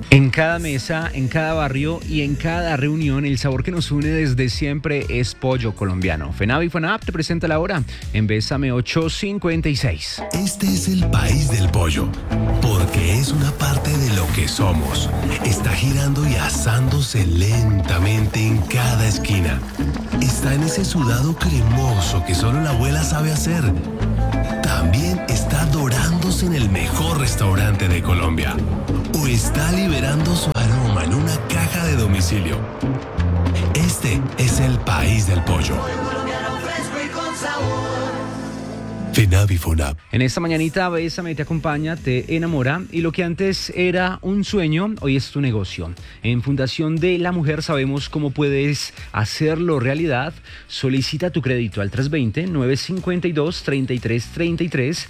En cada mesa, en cada barrio y en cada reunión, el sabor que nos une desde siempre es pollo colombiano. FENAVI FONAP te presenta la hora en Bésame 8:56. Este es el país del pollo, porque es una parte de lo que somos. Está girando y asándose lentamente en cada esquina. Está en ese sudado cremoso que solo la abuela sabe hacer. También está dorándose en el mejor restaurante de Colombia. O está liberando su aroma en una caja de domicilio. Este es el país del pollo. FENAVI FONAP. En esta mañanita, Bésame te acompaña, te enamora y lo que antes era un sueño, hoy es tu negocio. En Fundación de la Mujer sabemos cómo puedes hacerlo realidad. Solicita tu crédito al 320-952-3333,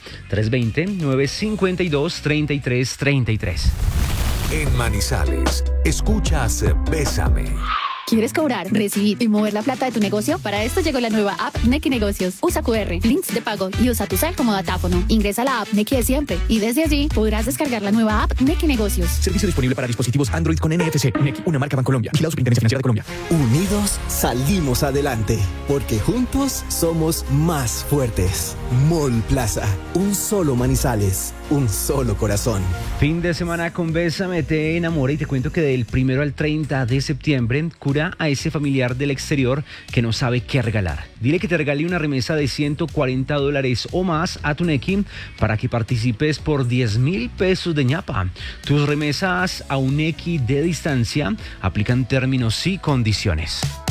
320-952-3333. En Manizales, escuchas Bésame. ¿Quieres cobrar, recibir y mover la plata de tu negocio? Para esto llegó la nueva app Nequi Negocios. Usa QR, links de pago y usa tu cel como datáfono. Ingresa a la app Nequi de siempre y desde allí podrás descargar la nueva app Nequi Negocios. Servicio disponible para dispositivos Android con NFC. Nequi, una marca Bancolombia. Vigilado Superintendencia Financiera de Colombia. Unidos salimos adelante, porque juntos somos más fuertes. Mall Plaza, un solo Manizales, un solo corazón. Fin de semana con Bésame te enamora y te cuento que del 1 al 30 de septiembre cura a ese familiar del exterior que no sabe qué regalar. Dile que te regale una remesa de $140 o más a tu Nequi para que participes por 10,000 pesos de ñapa. Tus remesas a un Nequi de distancia aplican términos y condiciones.